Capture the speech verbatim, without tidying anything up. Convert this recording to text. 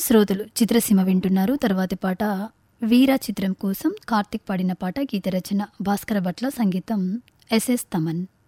శ్రోతలు చిత్రసీమ వింటున్నారు. తర్వాతి పాట వీర చిత్రం కోసం కార్తిక్ పాడిన పాట. గీత రచన భాస్కర భట్ల, సంగీతం ఎస్ఎస్ తమన్.